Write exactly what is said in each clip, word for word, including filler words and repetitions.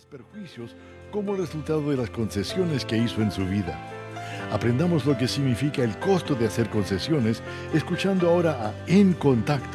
perjuicios como resultado de las concesiones que hizo en su vida. Aprendamos lo que significa el costo de hacer concesiones escuchando ahora a En Contacto.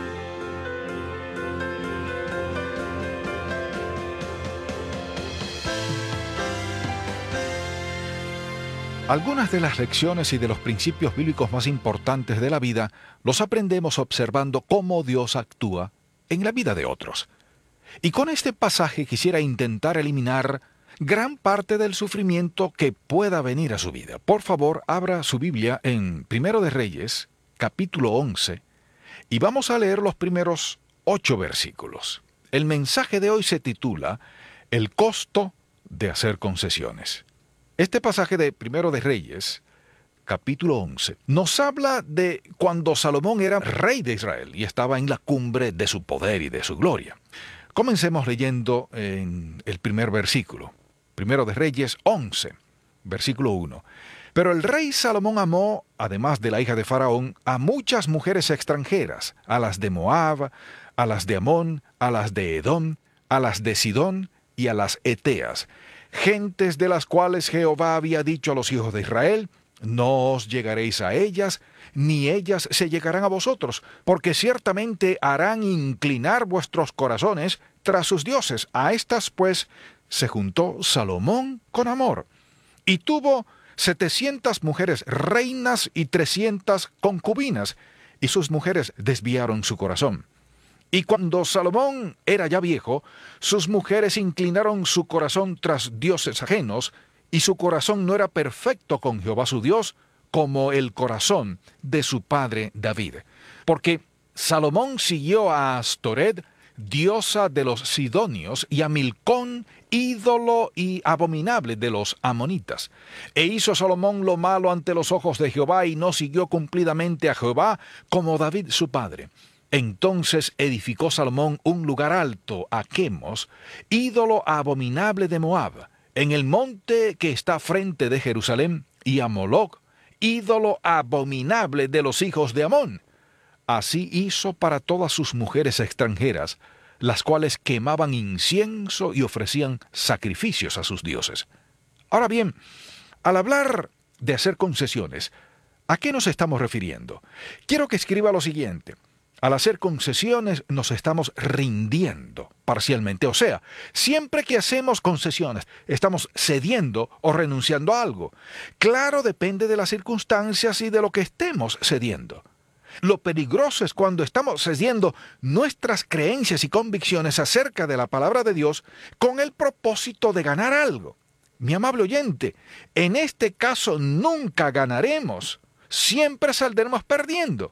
Algunas de las lecciones y de los principios bíblicos más importantes de la vida los aprendemos observando cómo Dios actúa en la vida de otros. Y con este pasaje quisiera intentar eliminar gran parte del sufrimiento que pueda venir a su vida. Por favor, abra su Biblia en Primero de Reyes, capítulo once, y vamos a leer los primeros ocho versículos. El mensaje de hoy se titula El costo de hacer concesiones. Este pasaje de Primero de Reyes, capítulo once, nos habla de cuando Salomón era rey de Israel y estaba en la cumbre de su poder y de su gloria. Comencemos leyendo en el primer versículo. Primero de Reyes once, versículo uno. Pero el rey Salomón amó, además de la hija de Faraón, a muchas mujeres extranjeras, a las de Moab, a las de Amón, a las de Edom, a las de Sidón y a las Eteas, gentes de las cuales Jehová había dicho a los hijos de Israel: no os llegaréis a ellas, ni ellas se llegarán a vosotros, porque ciertamente harán inclinar vuestros corazones tras sus dioses. A estas, pues, se juntó Salomón con amor, y tuvo setecientas mujeres reinas y trescientas concubinas, y sus mujeres desviaron su corazón. Y cuando Salomón era ya viejo, sus mujeres inclinaron su corazón tras dioses ajenos, y su corazón no era perfecto con Jehová su Dios, como el corazón de su padre David. Porque Salomón siguió a Astoret, diosa de los sidonios, y a Milcón, ídolo y abominable de los amonitas. E hizo Salomón lo malo ante los ojos de Jehová, y no siguió cumplidamente a Jehová como David su padre. Entonces edificó Salomón un lugar alto a Quemos, ídolo abominable de Moab, en el monte que está frente de Jerusalén, y a Moloc, ídolo abominable de los hijos de Amón. Así hizo para todas sus mujeres extranjeras, las cuales quemaban incienso y ofrecían sacrificios a sus dioses. Ahora bien, al hablar de hacer concesiones, ¿a qué nos estamos refiriendo? Quiero que escriba lo siguiente. Al hacer concesiones nos estamos rindiendo parcialmente. O sea, siempre que hacemos concesiones, estamos cediendo o renunciando a algo. Claro, depende de las circunstancias y de lo que estemos cediendo. Lo peligroso es cuando estamos cediendo nuestras creencias y convicciones acerca de la palabra de Dios con el propósito de ganar algo. Mi amable oyente, en este caso nunca ganaremos. Siempre saldremos perdiendo.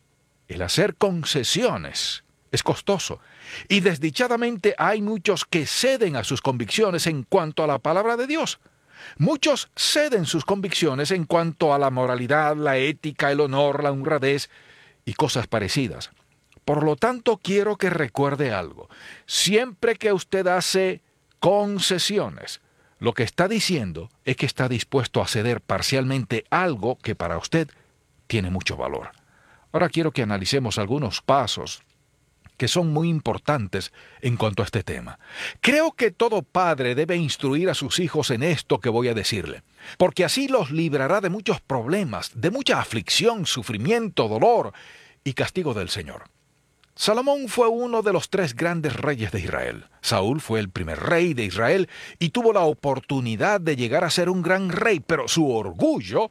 El hacer concesiones es costoso, y desdichadamente hay muchos que ceden a sus convicciones en cuanto a la palabra de Dios. Muchos ceden sus convicciones en cuanto a la moralidad, la ética, el honor, la honradez y cosas parecidas. Por lo tanto, quiero que recuerde algo. Siempre que usted hace concesiones, lo que está diciendo es que está dispuesto a ceder parcialmente algo que para usted tiene mucho valor. Ahora quiero que analicemos algunos pasos que son muy importantes en cuanto a este tema. Creo que todo padre debe instruir a sus hijos en esto que voy a decirle, porque así los librará de muchos problemas, de mucha aflicción, sufrimiento, dolor y castigo del Señor. Salomón fue uno de los tres grandes reyes de Israel. Saúl fue el primer rey de Israel y tuvo la oportunidad de llegar a ser un gran rey, pero su orgullo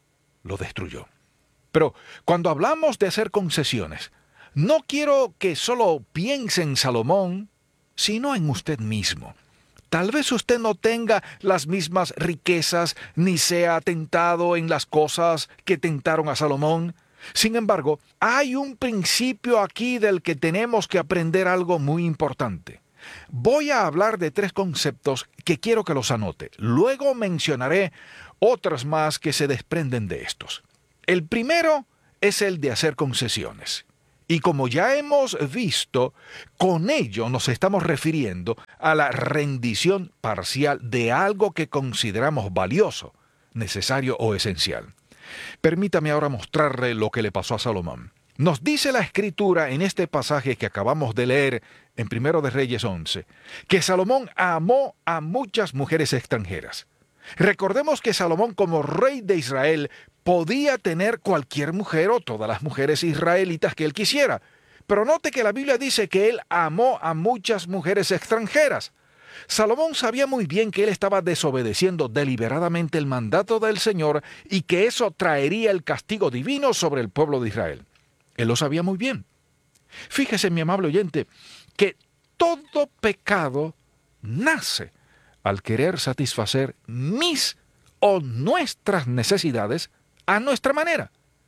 lo destruyó. Pero cuando hablamos de hacer concesiones, no quiero que solo piense en Salomón, sino en usted mismo. Tal vez usted no tenga las mismas riquezas, ni sea tentado en las cosas que tentaron a Salomón. Sin embargo, hay un principio aquí del que tenemos que aprender algo muy importante. Voy a hablar de tres conceptos que quiero que los anote. Luego mencionaré otros más que se desprenden de estos. El primero es el de hacer concesiones. Y como ya hemos visto, con ello nos estamos refiriendo a la rendición parcial de algo que consideramos valioso, necesario o esencial. Permítame ahora mostrarle lo que le pasó a Salomón. Nos dice la Escritura en este pasaje que acabamos de leer en Primero de Reyes once, que Salomón amó a muchas mujeres extranjeras. Recordemos que Salomón, como rey de Israel, podía tener cualquier mujer o todas las mujeres israelitas que él quisiera. Pero note que la Biblia dice que él amó a muchas mujeres extranjeras. Salomón sabía muy bien que él estaba desobedeciendo deliberadamente el mandato del Señor y que eso traería el castigo divino sobre el pueblo de Israel. Él lo sabía muy bien. Fíjese, mi amable oyente, que todo pecado nace al querer satisfacer mis o nuestras necesidades a nuestra manera.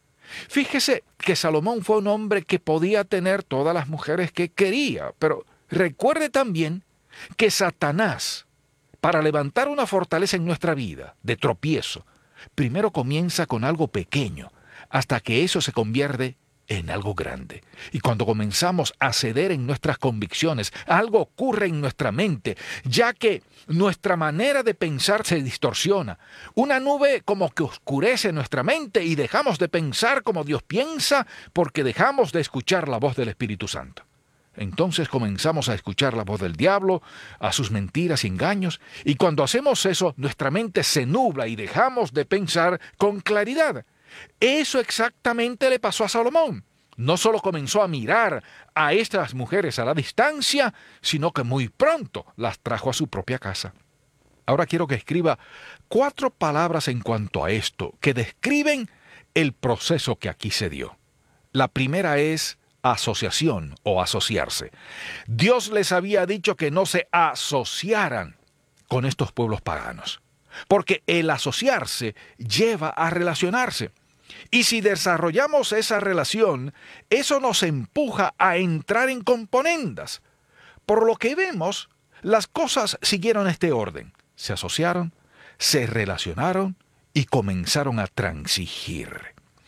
Fíjese que Salomón fue un hombre que podía tener todas las mujeres que quería, pero recuerde también que Satanás, para levantar una fortaleza en nuestra vida de tropiezo, primero comienza con algo pequeño, hasta que eso se convierte en algo grande. Y cuando comenzamos a ceder en nuestras convicciones, algo ocurre en nuestra mente, ya que nuestra manera de pensar se distorsiona. Una nube como que oscurece nuestra mente y dejamos de pensar como Dios piensa porque dejamos de escuchar la voz del Espíritu Santo. Entonces comenzamos a escuchar la voz del diablo, a sus mentiras y engaños, y cuando hacemos eso, nuestra mente se nubla y dejamos de pensar con claridad. Eso exactamente le pasó a Salomón. No solo comenzó a mirar a estas mujeres a la distancia, sino que muy pronto las trajo a su propia casa. Ahora quiero que escriba cuatro palabras en cuanto a esto, que describen el proceso que aquí se dio. La primera es asociación o asociarse. Dios les había dicho que no se asociaran con estos pueblos paganos, porque el asociarse lleva a relacionarse. Y si desarrollamos esa relación, eso nos empuja a entrar en componendas. Por lo que vemos, las cosas siguieron este orden. Se asociaron, se relacionaron y comenzaron a transigir.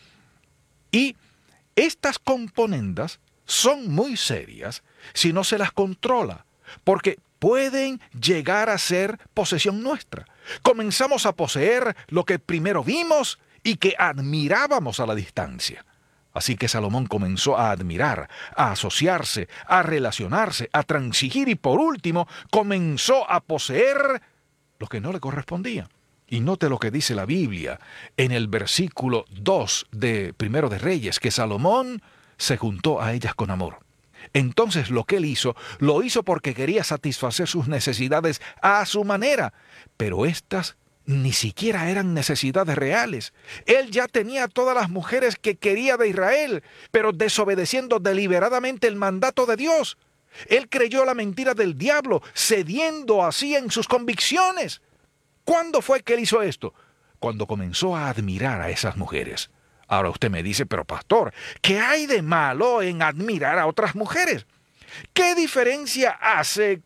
Y estas componendas son muy serias si no se las controla, porque pueden llegar a ser posesión nuestra. Comenzamos a poseer lo que primero vimos y que admirábamos a la distancia. Así que Salomón comenzó a admirar, a asociarse, a relacionarse, a transigir y por último comenzó a poseer lo que no le correspondía. Y note lo que dice la Biblia en el versículo dos de Primero de Reyes, que Salomón se juntó a ellas con amor. Entonces lo que él hizo, lo hizo porque quería satisfacer sus necesidades a su manera, pero estas ni siquiera eran necesidades reales. Él ya tenía todas las mujeres que quería de Israel, pero desobedeciendo deliberadamente el mandato de Dios. Él creyó la mentira del diablo, cediendo así en sus convicciones. ¿Cuándo fue que él hizo esto? Cuando comenzó a admirar a esas mujeres. Ahora usted me dice, pero pastor, ¿qué hay de malo en admirar a otras mujeres? ¿Qué diferencia hace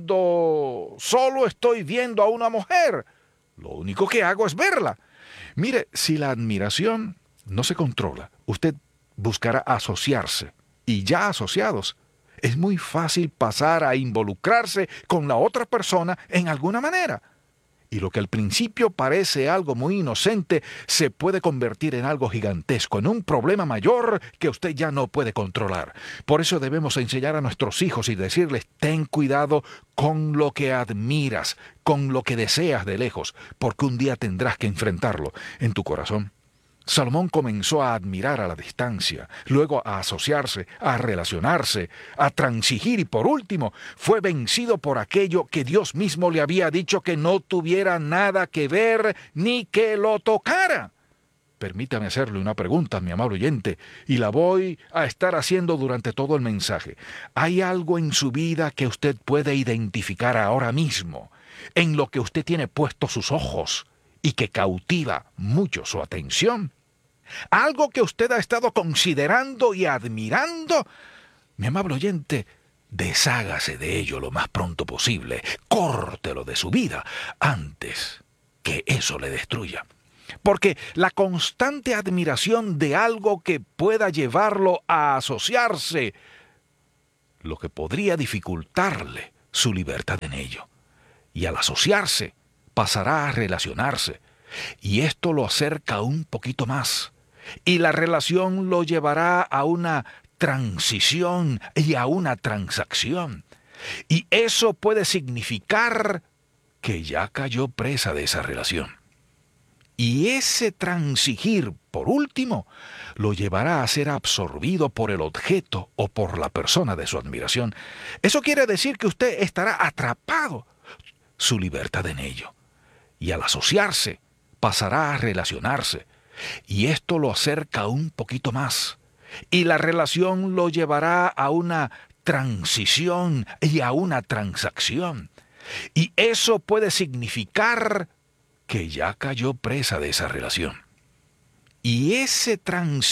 cuando solo estoy viendo a una mujer? Lo único que hago es verla. Mire, si la admiración no se controla, usted buscará asociarse. Y ya asociados, es muy fácil pasar a involucrarse con la otra persona en alguna manera. Y lo que al principio parece algo muy inocente se puede convertir en algo gigantesco, en un problema mayor que usted ya no puede controlar. Por eso debemos enseñar a nuestros hijos y decirles, ten cuidado con lo que admiras, con lo que deseas de lejos, porque un día tendrás que enfrentarlo en tu corazón. Salomón comenzó a admirar a la distancia, luego a asociarse, a relacionarse, a transigir y por último fue vencido por aquello que Dios mismo le había dicho que no tuviera nada que ver ni que lo tocara. Permítame hacerle una pregunta, mi amable oyente, y la voy a estar haciendo durante todo el mensaje. ¿Hay algo en su vida que usted puede identificar ahora mismo, en lo que usted tiene puestos sus ojos y que cautiva mucho su atención? ¿Algo que usted ha estado considerando y admirando? Mi amable oyente, deshágase de ello lo más pronto posible. Córtelo de su vida antes que eso le destruya. Porque la constante admiración de algo que pueda llevarlo a asociarse, lo que podría dificultarle su libertad en ello. Y al asociarse, pasará a relacionarse. Y esto lo acerca un poquito más. Y la relación lo llevará a una transición y a una transacción. Y eso puede significar que ya cayó presa de esa relación. Y ese transigir, por último, lo llevará a ser absorbido por el objeto o por la persona de su admiración. Eso quiere decir que usted estará atrapado, su libertad en ello. Y al asociarse, pasará a relacionarse. Y esto lo acerca un poquito más. Y la relación lo llevará a una transición y a una transacción. Y eso puede significar que ya cayó presa de esa relación. Y ese transición